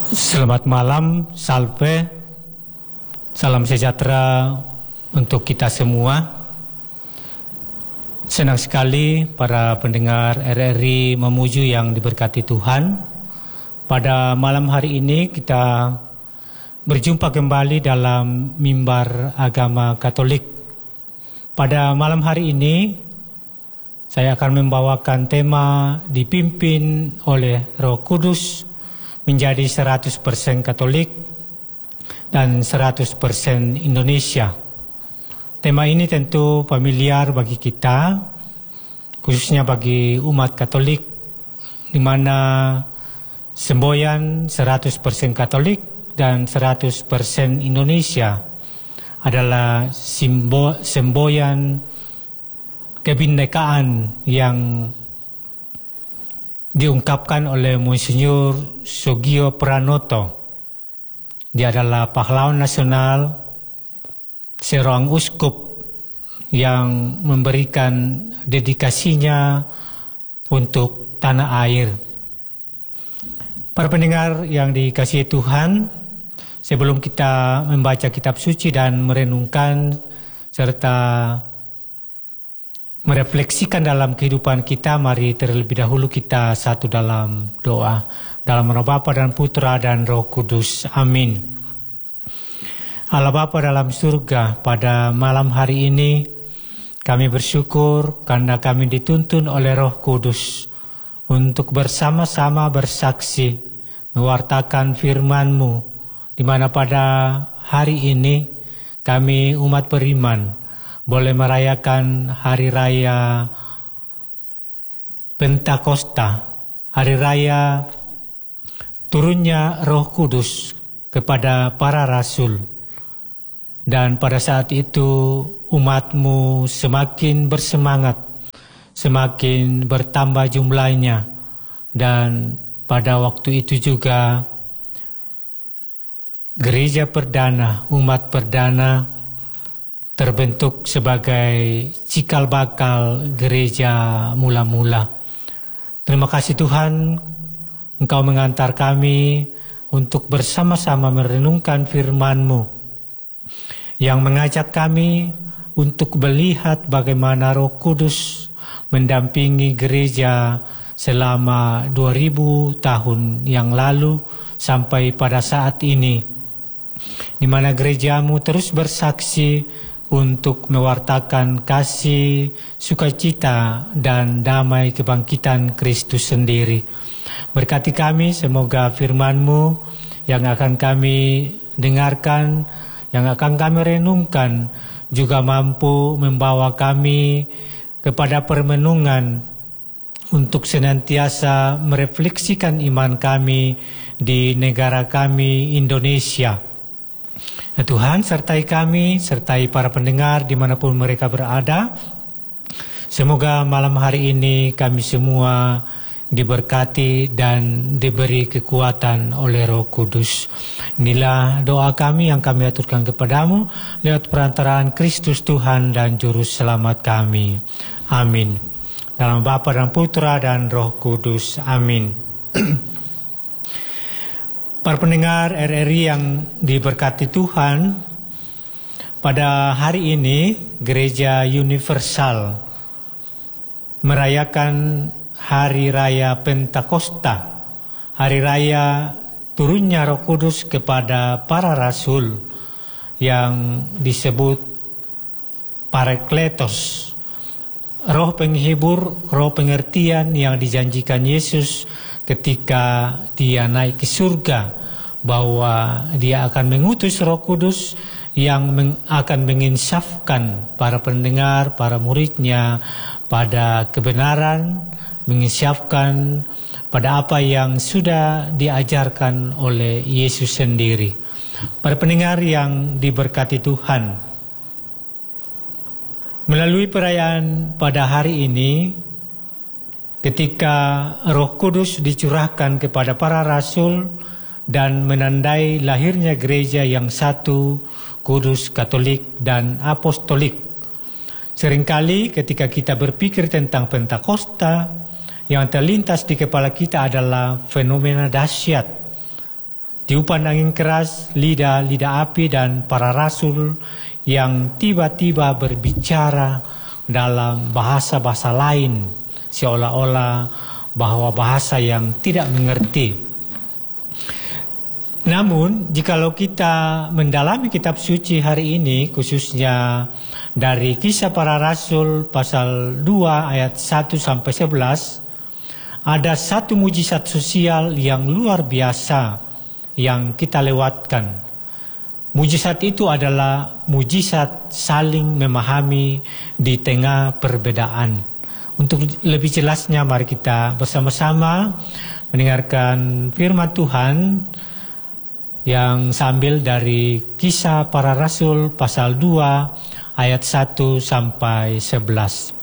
Selamat malam, salve, salam sejahtera untuk kita semua. Senang sekali para pendengar RRI Mamuju yang diberkati Tuhan. Pada malam hari ini kita berjumpa kembali dalam mimbar agama Katolik. Pada malam hari ini saya akan membawakan tema dipimpin oleh Roh Kudus menjadi 100% Katolik dan 100% Indonesia. Tema ini tentu familiar bagi kita, khususnya bagi umat Katolik, di mana semboyan 100% Katolik dan 100% Indonesia adalah semboyan kebinekaan yang diungkapkan oleh Monsinyur Sugio Pranoto. Dia adalah pahlawan nasional, seorang uskup yang memberikan dedikasinya untuk tanah air. Para pendengar yang dikasihi Tuhan, sebelum kita membaca kitab suci dan merenungkan serta merefleksikan dalam kehidupan kita, mari terlebih dahulu kita satu dalam doa. Dalam nama Bapa dan Putra dan Roh Kudus. Amin. Allah Bapa dalam surga, pada malam hari ini kami bersyukur karena kami dituntun oleh Roh Kudus untuk bersama-sama bersaksi mewartakan firman-Mu, di mana pada hari ini kami umat beriman boleh merayakan hari raya Pentakosta, hari raya turunnya Roh Kudus kepada para rasul. Dan pada saat itu umat-Mu semakin bersemangat, semakin bertambah jumlahnya. Dan pada waktu itu juga gereja perdana, umat perdana terbentuk sebagai cikal bakal gereja mula-mula. Terima kasih Tuhan, Engkau mengantar kami untuk bersama-sama merenungkan firman-Mu yang mengajak kami untuk melihat bagaimana Roh Kudus mendampingi gereja selama 2000 tahun yang lalu sampai pada saat ini, di mana gereja-Mu terus bersaksi untuk mewartakan kasih, sukacita, dan damai kebangkitan Kristus sendiri. Berkati kami, semoga firman-Mu yang akan kami dengarkan, yang akan kami renungkan, juga mampu membawa kami kepada permenungan untuk senantiasa merefleksikan iman kami di negara kami, Indonesia. Ya Tuhan, sertai kami, sertai para pendengar dimanapun mereka berada. Semoga malam hari ini kami semua diberkati dan diberi kekuatan oleh Roh Kudus. Inilah doa kami yang kami aturkan kepadamu lewat perantaraan Kristus Tuhan dan Juru Selamat kami. Amin. Dalam Bapa dan Putra dan Roh Kudus. Amin. Para pendengar RRI yang diberkati Tuhan, pada hari ini Gereja Universal merayakan Hari Raya Pentakosta, Hari Raya turunnya Roh Kudus kepada para rasul yang disebut Parakletos, roh penghibur, roh pengertian yang dijanjikan Yesus ketika dia naik ke surga, bahwa dia akan mengutus Roh Kudus yang akan menginsafkan para pendengar, para muridnya pada kebenaran, menginsafkan pada apa yang sudah diajarkan oleh Yesus sendiri. Para pendengar yang diberkati Tuhan, melalui perayaan pada hari ini, ketika Roh Kudus dicurahkan kepada para rasul dan menandai lahirnya gereja yang satu, kudus, katolik, dan apostolik. Seringkali ketika kita berpikir tentang Pentakosta, yang terlintas di kepala kita adalah fenomena dahsyat tiupan angin keras, lidah api, dan para rasul yang tiba-tiba berbicara dalam bahasa-bahasa lain, seolah-olah bahwa bahasa yang tidak mengerti. Namun, jikalau kita mendalami kitab suci hari ini, khususnya dari Kisah Para Rasul pasal 2 ayat 1-11, ada satu mujizat sosial yang luar biasa yang kita lewatkan. Mujizat itu adalah mujizat saling memahami di tengah perbedaan. Untuk lebih jelasnya, mari kita bersama-sama mendengarkan firman Tuhan yang sambil dari Kisah Para Rasul pasal 2 ayat 1-11.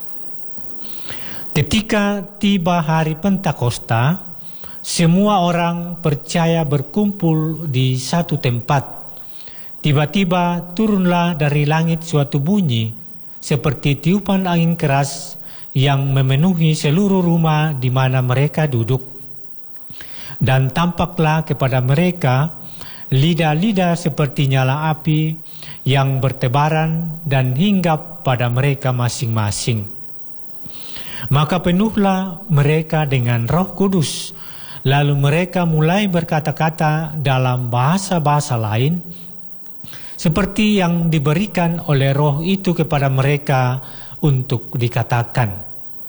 Ketika tiba hari Pentakosta, semua orang percaya berkumpul di satu tempat. Tiba-tiba turunlah dari langit suatu bunyi seperti tiupan angin keras yang memenuhi seluruh rumah di mana mereka duduk. Dan tampaklah kepada mereka lidah-lidah seperti nyala api yang bertebaran dan hinggap pada mereka masing-masing. Maka penuhlah mereka dengan Roh Kudus, lalu mereka mulai berkata-kata dalam bahasa-bahasa lain, seperti yang diberikan oleh Roh itu kepada mereka untuk dikatakan.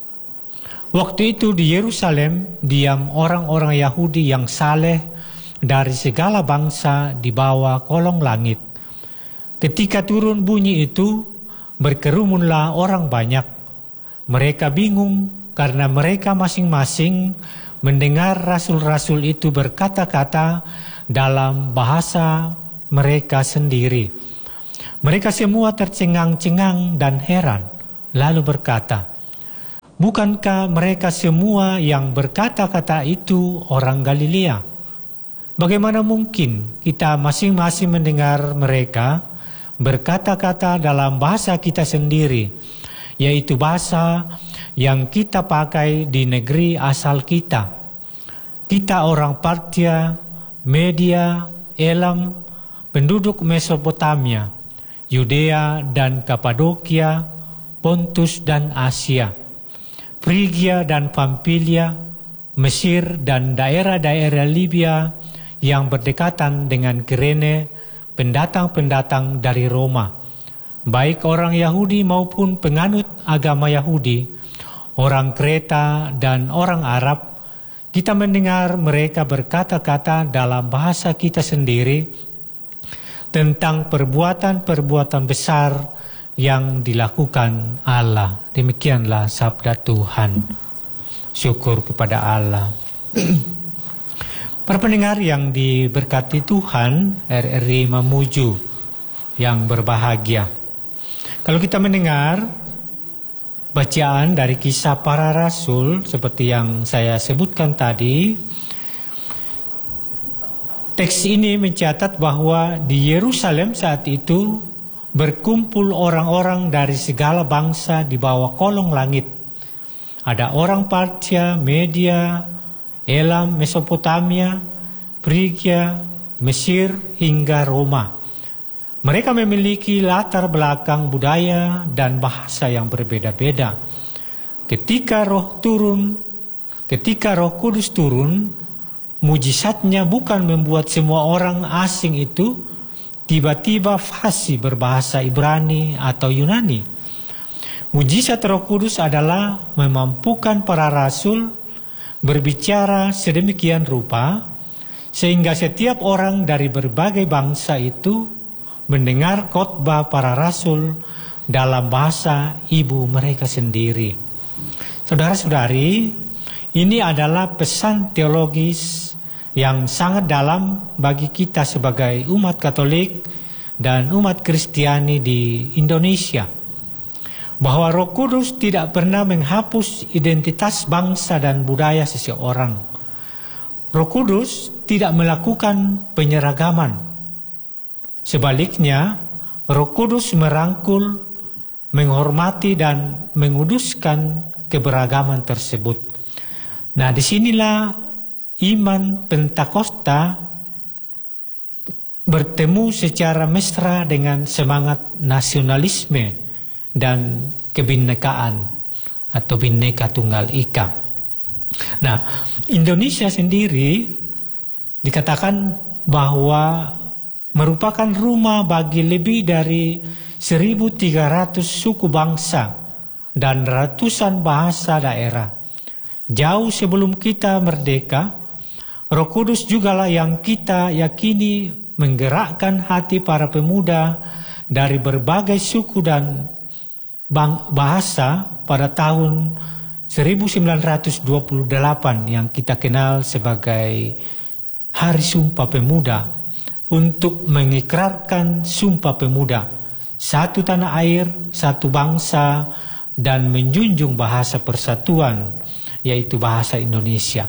Waktu itu di Yerusalem diam orang-orang Yahudi yang saleh dari segala bangsa di bawah kolong langit. Ketika turun bunyi itu, berkerumunlah orang banyak. Mereka bingung karena mereka masing-masing mendengar rasul-rasul itu berkata-kata dalam bahasa mereka sendiri. Mereka semua tercengang-cengang dan heran, lalu berkata, "Bukankah mereka semua yang berkata-kata itu orang Galilea? Bagaimana mungkin kita masing-masing mendengar mereka berkata-kata dalam bahasa kita sendiri, yaitu bahasa yang kita pakai di negeri asal kita? Kita orang Partia, Media, Elam, penduduk Mesopotamia, Yudea dan Kapadokia, Pontus dan Asia, Frigia dan Pamfilia, Mesir dan daerah-daerah Libya yang berdekatan dengan Kirene, pendatang-pendatang dari Roma, baik orang Yahudi maupun penganut agama Yahudi, orang Kreta dan orang Arab. Kita mendengar mereka berkata-kata dalam bahasa kita sendiri tentang perbuatan-perbuatan besar yang dilakukan Allah." Demikianlah sabda Tuhan. Syukur kepada Allah. Para pendengar yang diberkati Tuhan, RRI Mamuju yang berbahagia. Kalau kita mendengar bacaan dari Kisah Para Rasul seperti yang saya sebutkan tadi, teks ini mencatat bahwa di Yerusalem saat itu berkumpul orang-orang dari segala bangsa di bawah kolong langit. Ada orang Partia, Media, Elam, Mesopotamia, Frigia, Mesir hingga Roma. Mereka memiliki latar belakang budaya dan bahasa yang berbeda-beda. Ketika Roh Kudus turun, mujizatnya bukan membuat semua orang asing itu tiba-tiba fasih berbahasa Ibrani atau Yunani. Mujizat Roh Kudus adalah memampukan para rasul berbicara sedemikian rupa sehingga setiap orang dari berbagai bangsa itu mendengar khotbah para rasul dalam bahasa ibu mereka sendiri. Saudara-saudari, ini adalah pesan teologis yang sangat dalam bagi kita sebagai umat Katolik dan umat Kristiani di Indonesia, bahwa Roh Kudus tidak pernah menghapus identitas bangsa dan budaya seseorang. Roh Kudus tidak melakukan penyeragaman. Sebaliknya, Roh Kudus merangkul, menghormati dan menguduskan keberagaman tersebut. Nah, disinilah iman Pentakosta bertemu secara mesra dengan semangat nasionalisme dan kebinekaan atau Bhinneka Tunggal Ika. Nah, Indonesia sendiri dikatakan bahwa merupakan rumah bagi lebih dari 1.300 suku bangsa dan ratusan bahasa daerah. Jauh sebelum kita merdeka, Roh Kudus jugalah yang kita yakini menggerakkan hati para pemuda dari berbagai suku dan bahasa pada tahun 1928 yang kita kenal sebagai Hari Sumpah Pemuda, untuk mengikrarkan Sumpah Pemuda, satu tanah air, satu bangsa, dan menjunjung bahasa persatuan, yaitu bahasa Indonesia.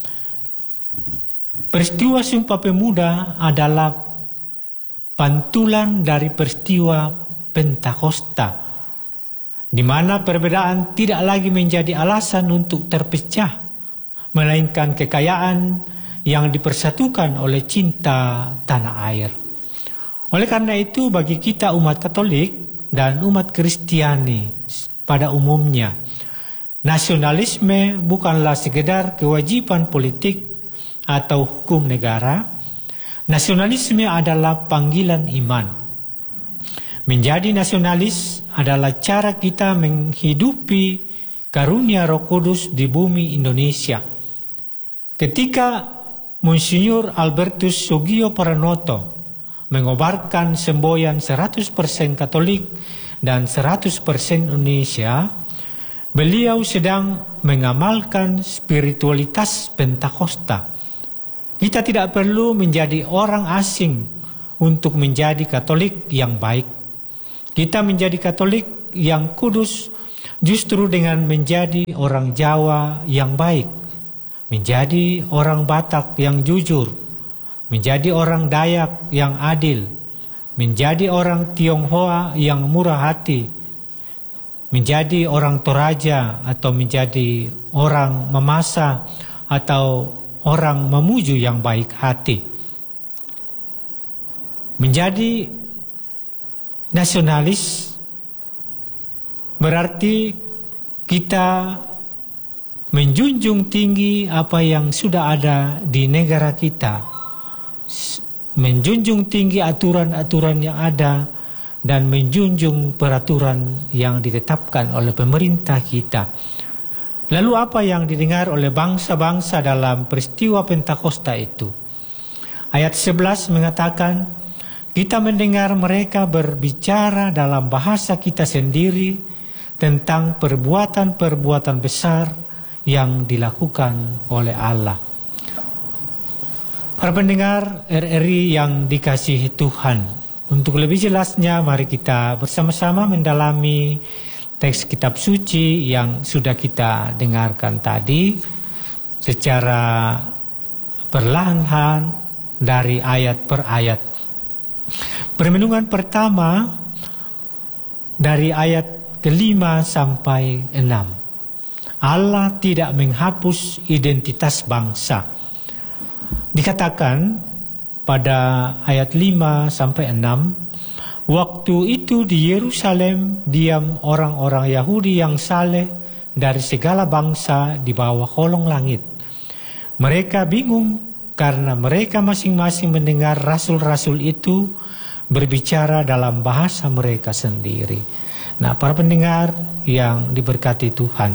Peristiwa Sumpah Pemuda adalah pantulan dari peristiwa Pentakosta, di mana perbedaan tidak lagi menjadi alasan untuk terpecah, melainkan kekayaan yang dipersatukan oleh cinta tanah air. Oleh karena itu, bagi kita umat Katolik dan umat Kristiani pada umumnya, nasionalisme bukanlah sekedar kewajiban politik atau hukum negara. Nasionalisme adalah panggilan iman. Menjadi nasionalis adalah cara kita menghidupi karunia Roh Kudus di bumi Indonesia. Ketika Monsinyur Albertus Sugio Pranoto mengobarkan semboyan 100% Katolik dan 100% Indonesia, beliau sedang mengamalkan spiritualitas Pentakosta. Kita tidak perlu menjadi orang asing untuk menjadi Katolik yang baik. Kita menjadi Katolik yang kudus justru dengan menjadi orang Jawa yang baik, menjadi orang Batak yang jujur, menjadi orang Dayak yang adil, menjadi orang Tionghoa yang murah hati, menjadi orang Toraja atau menjadi orang Mamasa atau orang Mamuju yang baik hati. Menjadi nasionalis berarti kita menjunjung tinggi apa yang sudah ada di negara kita, menjunjung tinggi aturan-aturan yang ada, dan menjunjung peraturan yang ditetapkan oleh pemerintah kita. Lalu apa yang didengar oleh bangsa-bangsa dalam peristiwa Pentakosta itu? Ayat 11 mengatakan, kita mendengar mereka berbicara dalam bahasa kita sendiri tentang perbuatan-perbuatan besar yang dilakukan oleh Allah. Para pendengar RRI yang dikasihi Tuhan, untuk lebih jelasnya mari kita bersama-sama mendalami teks kitab suci yang sudah kita dengarkan tadi secara perlahan-lahan dari ayat per ayat. Permenungan pertama dari ayat ke-5 sampai 6. Allah tidak menghapus identitas bangsa. Dikatakan pada ayat 5 sampai 6, waktu itu di Yerusalem diam orang-orang Yahudi yang saleh dari segala bangsa di bawah kolong langit. Mereka bingung karena mereka masing-masing mendengar rasul-rasul itu berbicara dalam bahasa mereka sendiri. Nah, para pendengar yang diberkati Tuhan,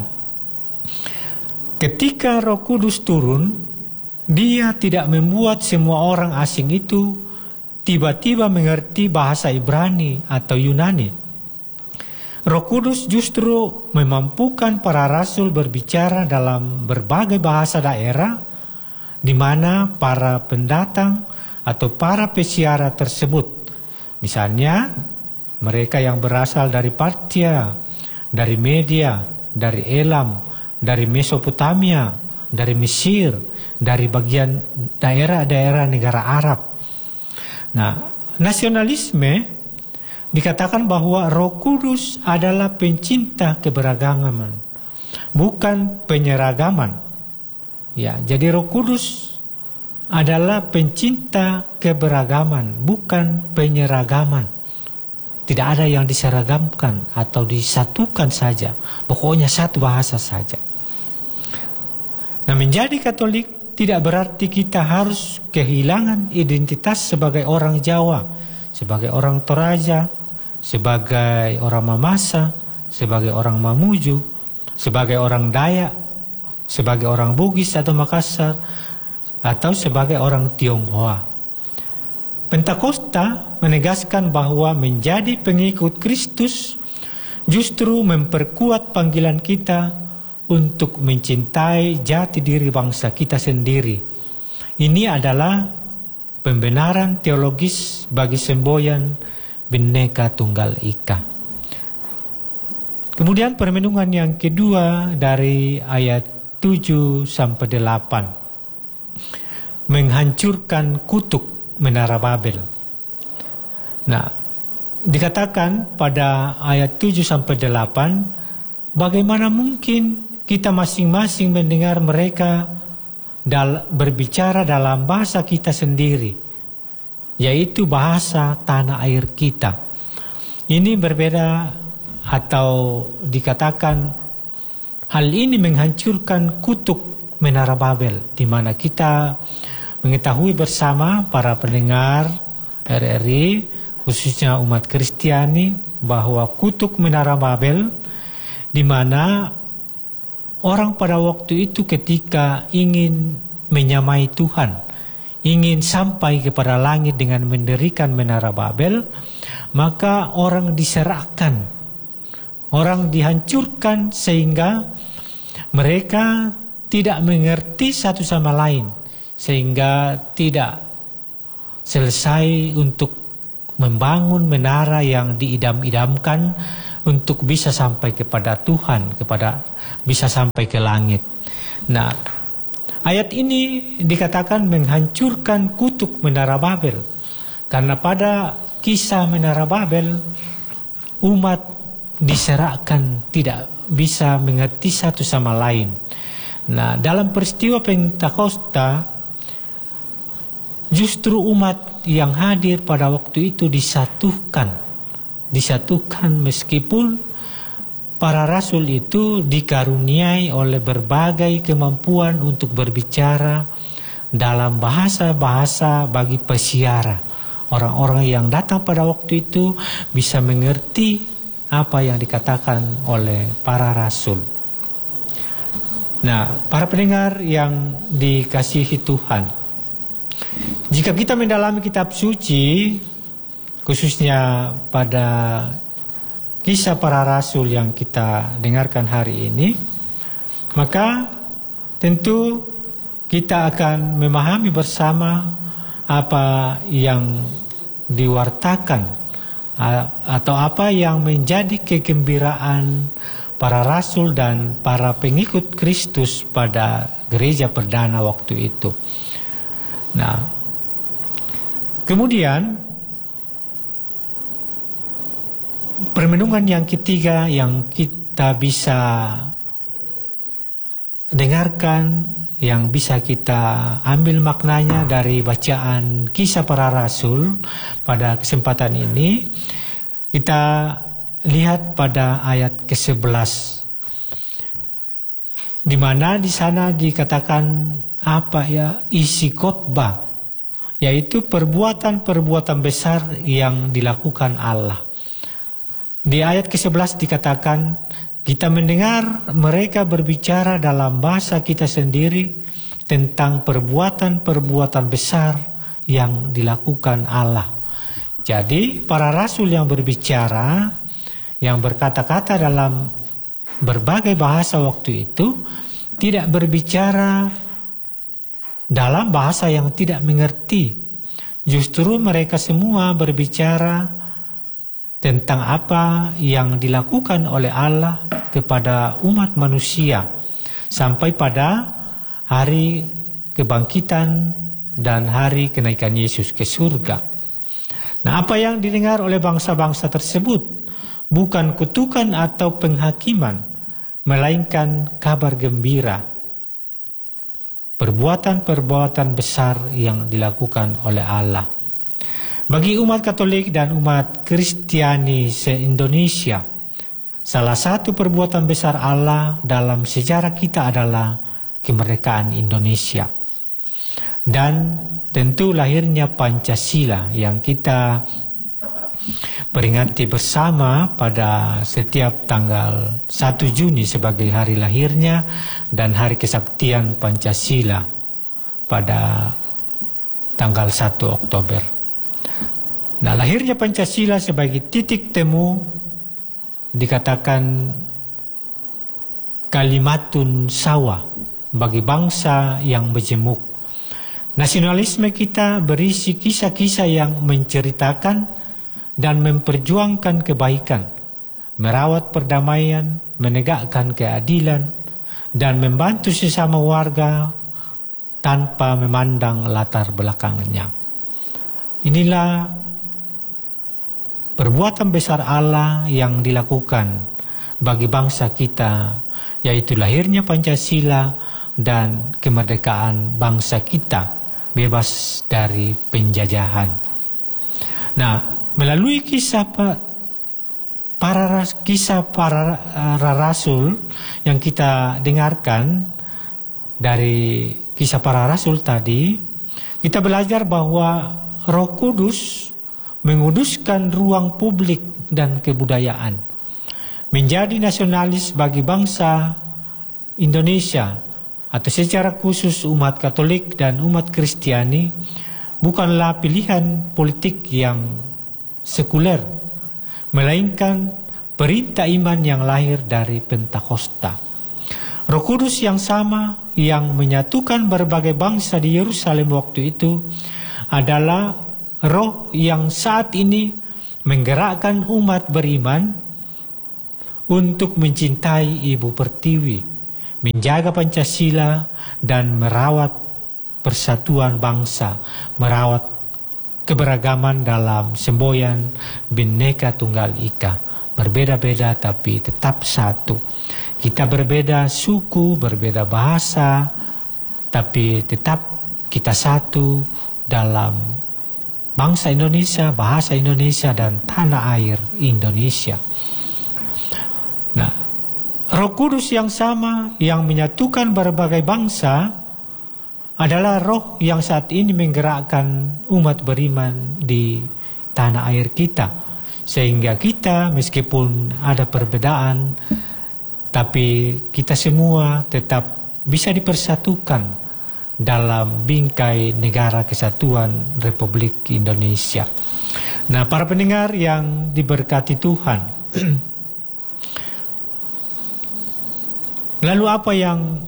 ketika Roh Kudus turun, Dia tidak membuat semua orang asing itu tiba-tiba mengerti bahasa Ibrani atau Yunani. Roh Kudus justru memampukan para rasul berbicara dalam berbagai bahasa daerah, di mana para pendatang atau para pesiara tersebut, misalnya mereka yang berasal dari Partia, dari Media, dari Elam, dari Mesopotamia, dari Mesir, dari bagian daerah-daerah negara Arab. Nah, nasionalisme dikatakan bahwa Roh Kudus adalah pencinta keberagaman, bukan penyeragaman. Ya, jadi Roh Kudus adalah pencinta keberagaman, bukan penyeragaman. Tidak ada yang diseragamkan atau disatukan saja. Pokoknya satu bahasa saja. Nah, menjadi Katolik tidak berarti kita harus kehilangan identitas sebagai orang Jawa, sebagai orang Toraja, sebagai orang Mamasa, sebagai orang Mamuju, sebagai orang Dayak, sebagai orang Bugis atau Makassar, atau sebagai orang Tionghoa. Pentakosta menegaskan bahwa menjadi pengikut Kristus justru memperkuat panggilan kita untuk mencintai jati diri bangsa kita sendiri. Ini adalah pembenaran teologis bagi semboyan Bhinneka Tunggal Ika. Kemudian permenungan yang kedua dari ayat 7 sampai 8. Menghancurkan kutuk Menara Babel. Nah, dikatakan pada ayat 7 sampai 8, bagaimana mungkin kita masing-masing mendengar mereka berbicara dalam bahasa kita sendiri, yaitu bahasa tanah air kita. Ini berbeda atau dikatakan hal ini menghancurkan kutuk Menara Babel, di mana kita mengetahui bersama para pendengar RRI, khususnya umat Kristiani, bahwa kutuk Menara Babel, di mana orang pada waktu itu ketika ingin menyamai Tuhan, ingin sampai kepada langit dengan mendirikan Menara Babel, maka orang diserahkan, orang dihancurkan sehingga mereka tidak mengerti satu sama lain, sehingga tidak selesai untuk membangun menara yang diidam-idamkan untuk bisa sampai kepada Tuhan, bisa sampai ke langit. Nah, ayat ini dikatakan menghancurkan kutuk Menara Babel, karena pada kisah Menara Babel umat diserahkan, tidak bisa mengerti satu sama lain. Nah, dalam peristiwa Pentakosta justru umat yang hadir pada waktu itu disatukan meskipun para rasul itu dikaruniai oleh berbagai kemampuan untuk berbicara dalam bahasa-bahasa bagi pesiara. Orang-orang yang datang pada waktu itu bisa mengerti apa yang dikatakan oleh para rasul. Nah, para pendengar yang dikasihi Tuhan, jika kita mendalami kitab suci, khususnya pada kisah para rasul yang kita dengarkan hari ini, maka tentu kita akan memahami bersama apa yang diwartakan atau apa yang menjadi kegembiraan para rasul dan para pengikut Kristus pada gereja perdana waktu itu. Nah, kemudian permenungan yang ketiga yang kita bisa dengarkan, yang bisa kita ambil maknanya dari bacaan kisah para rasul pada kesempatan ini, kita lihat pada ayat ke-11, di mana di sana dikatakan isi khotbah, yaitu perbuatan-perbuatan besar yang dilakukan Allah. Di ayat ke-11 dikatakan, kita mendengar mereka berbicara dalam bahasa kita sendiri tentang perbuatan-perbuatan besar yang dilakukan Allah. Jadi para rasul yang berbicara, yang berkata-kata dalam berbagai bahasa waktu itu, tidak berbicara dalam bahasa yang tidak mengerti. Justru mereka semua berbicara tentang apa yang dilakukan oleh Allah kepada umat manusia sampai pada hari kebangkitan dan hari kenaikan Yesus ke surga. Nah, apa yang didengar oleh bangsa-bangsa tersebut bukan kutukan atau penghakiman, melainkan kabar gembira. perbuatan-perbuatan besar yang dilakukan oleh Allah. Bagi umat Katolik dan umat Kristiani se-Indonesia, salah satu perbuatan besar Allah dalam sejarah kita adalah kemerdekaan Indonesia. Dan tentu lahirnya Pancasila yang kita peringati bersama pada setiap tanggal 1 Juni sebagai hari lahirnya dan hari kesaktian Pancasila pada tanggal 1 Oktober. Nah, lahirnya Pancasila sebagai titik temu dikatakan kalimatun sawa bagi bangsa yang majemuk. Nasionalisme kita berisi kisah-kisah yang menceritakan dan memperjuangkan kebaikan, merawat perdamaian, menegakkan keadilan, dan membantu sesama warga tanpa memandang latar belakangnya. Inilah perbuatan besar Allah yang dilakukan bagi bangsa kita, yaitu lahirnya Pancasila dan kemerdekaan bangsa kita bebas dari penjajahan. Nah, melalui kisah para rasul yang kita dengarkan dari kisah para rasul tadi, kita belajar bahwa Roh Kudus menguduskan ruang publik dan kebudayaan. Menjadi nasionalis bagi bangsa Indonesia atau secara khusus umat Katolik dan umat Kristiani bukanlah pilihan politik yang sekuler, melainkan perintah iman yang lahir dari Pentakosta. Roh Kudus yang sama yang menyatukan berbagai bangsa di Yerusalem waktu itu adalah roh yang saat ini menggerakkan umat beriman untuk mencintai Ibu Pertiwi, menjaga Pancasila, dan merawat persatuan bangsa, merawat keberagaman dalam semboyan Bhinneka Tunggal Ika. Berbeda-beda tapi tetap satu. Kita berbeda suku, berbeda bahasa, tapi tetap kita satu dalam bangsa Indonesia, bahasa Indonesia, dan tanah air Indonesia. Nah, Roh Kudus yang sama yang menyatukan berbagai bangsa adalah roh yang saat ini menggerakkan umat beriman di tanah air kita. Sehingga kita meskipun ada perbedaan, tapi kita semua tetap bisa dipersatukan dalam bingkai negara kesatuan Republik Indonesia. Nah, para pendengar yang diberkati Tuhan, lalu apa yang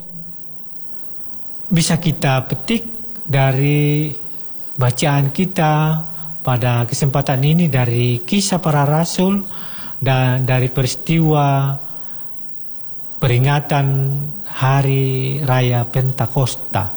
bisa kita petik dari bacaan kita pada kesempatan ini dari kisah para rasul dan dari peristiwa peringatan Hari Raya Pentakosta?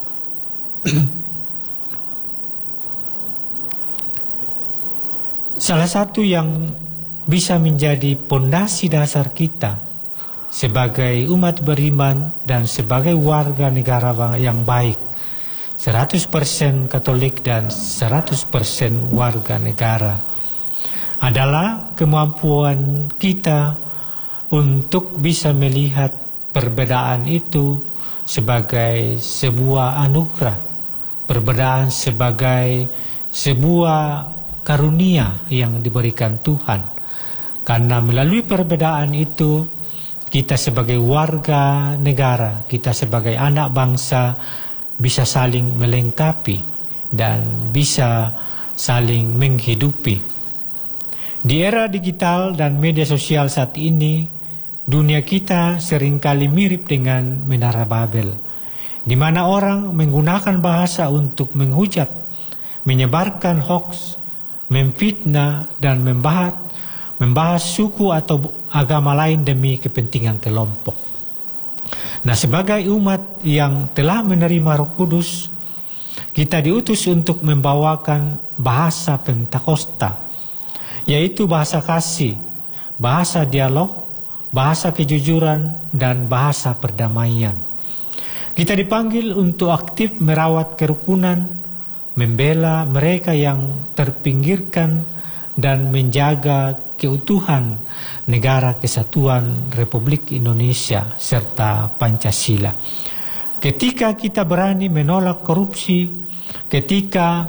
Salah satu yang bisa menjadi pondasi dasar kita sebagai umat beriman dan sebagai warga negara yang baik, 100% Katolik dan 100% warga negara, adalah kemampuan kita untuk bisa melihat perbedaan itu sebagai sebuah anugerah, perbedaan sebagai sebuah karunia yang diberikan Tuhan. Karena melalui perbedaan itu, kita sebagai warga negara, kita sebagai anak bangsa bisa saling melengkapi dan bisa saling menghidupi. Di era digital dan media sosial saat ini, dunia kita seringkali mirip dengan Menara Babel, di mana orang menggunakan bahasa untuk menghujat, menyebarkan hoaks, memfitnah, dan membahas suku atau agama lain demi kepentingan kelompok. Nah, sebagai umat yang telah menerima Roh Kudus, kita diutus untuk membawakan bahasa Pentakosta, yaitu bahasa kasih, bahasa dialog, bahasa kejujuran, dan bahasa perdamaian. Kita dipanggil untuk aktif merawat kerukunan, membela mereka yang terpinggirkan, dan menjaga keutuhan Negara Kesatuan Republik Indonesia serta Pancasila. Ketika kita berani menolak korupsi, ketika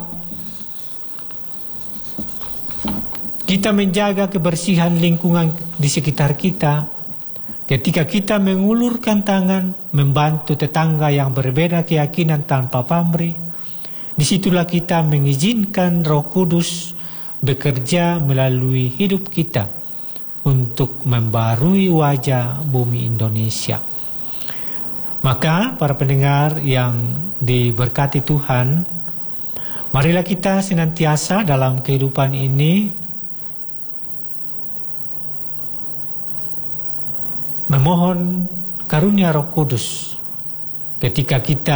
kita menjaga kebersihan lingkungan di sekitar kita, ketika kita mengulurkan tangan membantu tetangga yang berbeda keyakinan tanpa pamrih, disitulah kita mengizinkan Roh Kudus bekerja melalui hidup kita untuk membarui wajah bumi Indonesia. Maka para pendengar yang diberkati Tuhan, marilah kita senantiasa dalam kehidupan ini memohon karunia Roh Kudus. Ketika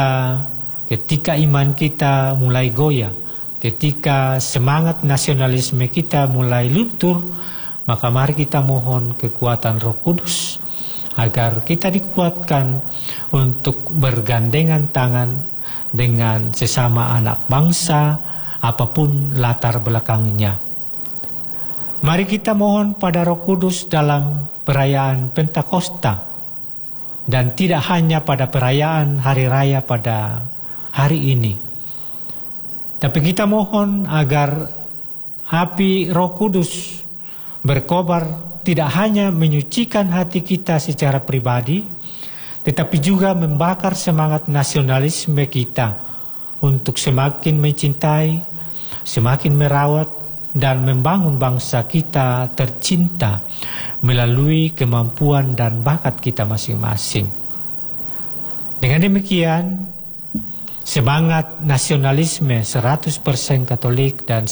iman kita mulai goyah, ketika semangat nasionalisme kita mulai luntur, maka mari kita mohon kekuatan Roh Kudus agar kita dikuatkan untuk bergandengan tangan dengan sesama anak bangsa apapun latar belakangnya. Mari kita mohon pada Roh Kudus dalam perayaan Pentakosta, dan tidak hanya pada perayaan hari raya pada hari ini. Tapi kita mohon agar api Roh Kudus berkobar tidak hanya menyucikan hati kita secara pribadi, tetapi juga membakar semangat nasionalisme kita untuk semakin mencintai, semakin merawat, dan membangun bangsa kita tercinta melalui kemampuan dan bakat kita masing-masing. Dengan demikian, semangat nasionalisme 100% Katolik dan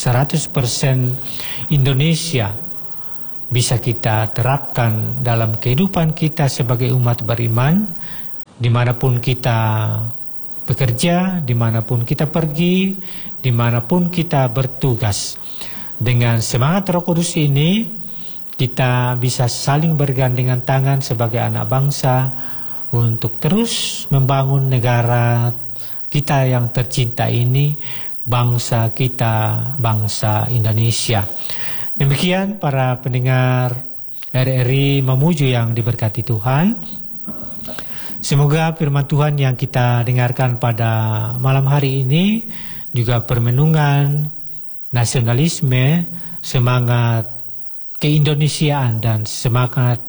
100% Indonesia bisa kita terapkan dalam kehidupan kita sebagai umat beriman, dimanapun kita bekerja, dimanapun kita pergi, dimanapun kita bertugas. Dengan semangat Roh Kudus ini, kita bisa saling bergandengan tangan sebagai anak bangsa untuk terus membangun negara kita yang tercinta ini, bangsa kita, bangsa Indonesia. Demikian para pendengar RRI Mamuju yang diberkati Tuhan. Semoga firman Tuhan yang kita dengarkan pada malam hari ini juga permenungan nasionalisme, semangat keindonesiaan, dan semangat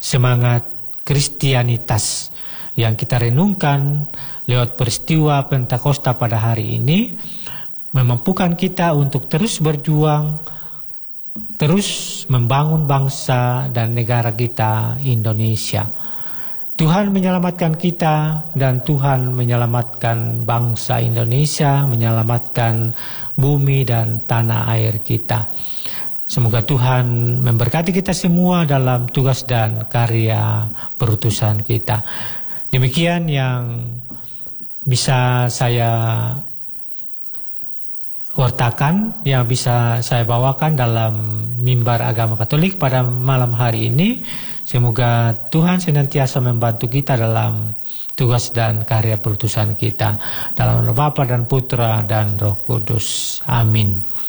Kristianitas yang kita renungkan lewat peristiwa Pentakosta pada hari ini, memampukan kita untuk terus berjuang, terus membangun bangsa dan negara kita Indonesia. Tuhan menyelamatkan kita, dan Tuhan menyelamatkan bangsa Indonesia, menyelamatkan bumi dan tanah air kita. Semoga Tuhan memberkati kita semua dalam tugas dan karya perutusan kita. Demikian yang bisa saya wartakan, yang bisa saya bawakan dalam mimbar agama Katolik pada malam hari ini. Semoga Tuhan senantiasa membantu kita dalam tugas dan karya perutusan kita. Dalam nama Bapa dan Putra dan Roh Kudus. Amin.